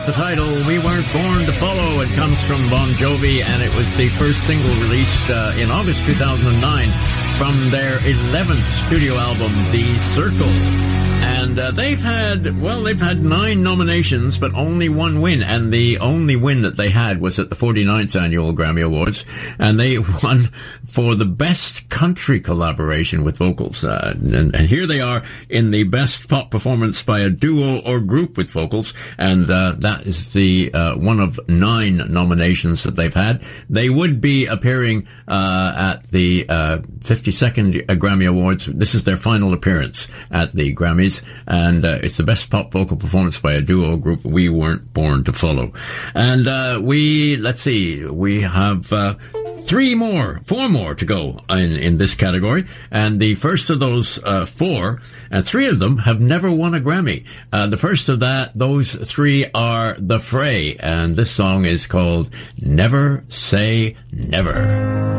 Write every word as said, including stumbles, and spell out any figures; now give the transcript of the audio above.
the title, We Weren't Born to Follow. It comes from Bon Jovi, and it was the first single released uh, in August two thousand nine from their eleventh studio album, The Circle. And uh, they've had, well, they've had nine nominations, but only one win. And the only win that they had was at the forty-ninth Annual Grammy Awards. And they won for the Best Country Collaboration with Vocals. Uh, and, and here they are in the Best Pop Performance by a Duo or Group with Vocals. And uh, that is the uh, one of nine nominations that they've had. They would be appearing uh, at the uh, fifty-second Grammy Awards. This is their final appearance at the Grammys. And uh, it's the Best Pop Vocal Performance by a Duo Group, We Weren't Born to Follow. And uh, we, let's see, we have uh, three more, four more to go in, in this category. And the first of those uh, four, and three of them have never won a Grammy. Uh, the first of that, those three are The Fray. And this song is called Never Say Never.